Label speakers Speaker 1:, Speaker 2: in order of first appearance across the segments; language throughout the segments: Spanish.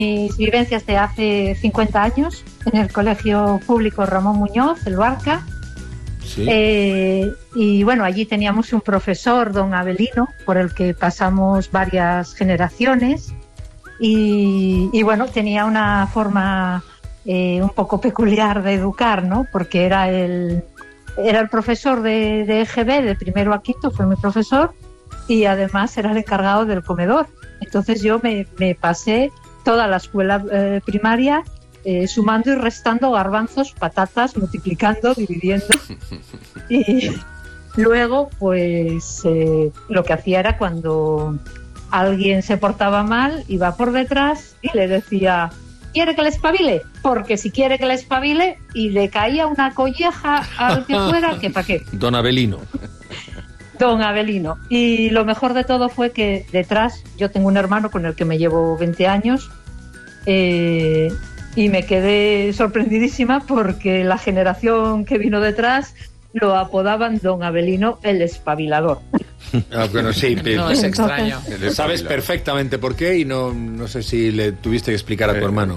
Speaker 1: mis vivencias de hace 50 años en el Colegio Público Ramón Muñoz, el Barca.
Speaker 2: Sí.
Speaker 1: Y bueno, allí teníamos un profesor, don Avelino, por el que pasamos varias generaciones. Y bueno, tenía una forma un poco peculiar de educar, ¿no? Porque era el profesor de EGB, de primero a quinto, fue mi profesor, y además era el encargado del comedor. Entonces yo me pasé toda la escuela primaria sumando y restando garbanzos, patatas, multiplicando, dividiendo. Y luego, pues lo que hacía era cuando alguien se portaba mal, iba por detrás y le decía: ¿quiere que le espabile? Porque si quiere que le espabile, y le caía una colleja al que fuera, que para qué.
Speaker 2: Don Avelino.
Speaker 1: Don Avelino. Y lo mejor de todo fue que detrás, yo tengo un hermano con el que me llevo 20 años, y me quedé sorprendidísima porque la generación que vino detrás lo apodaban Don Avelino el espabilador.
Speaker 2: Bueno, sí,
Speaker 3: no es extraño.
Speaker 2: Sabes perfectamente por qué y no sé si le tuviste que explicar a tu hermano.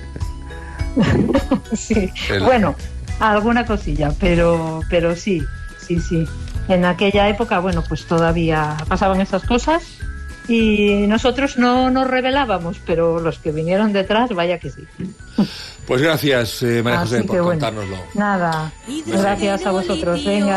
Speaker 1: Sí, bueno, alguna cosilla, pero sí. En aquella época, bueno, pues todavía pasaban esas cosas y nosotros no nos rebelábamos, pero los que vinieron detrás, vaya que sí.
Speaker 2: Pues gracias, María José, por contárnoslo.
Speaker 1: Nada, gracias a vosotros. Venga.